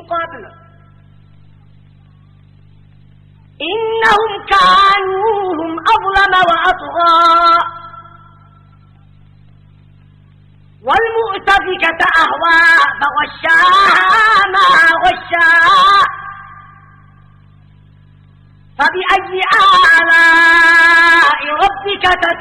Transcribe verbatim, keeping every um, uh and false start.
قبل إنهم كانوا هم أظلم وأطغى والمؤتفكة أهوى فغشاها ما غشا فبأي آلاء ربك